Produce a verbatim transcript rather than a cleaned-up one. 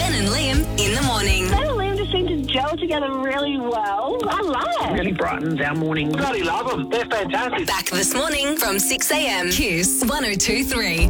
Ben and Liam in the morning. Ben and Liam just seem to gel together really well. I love it. Really brightens our morning. Bloody love them. They're fantastic. Back this morning from six a.m. Kiss one oh two three.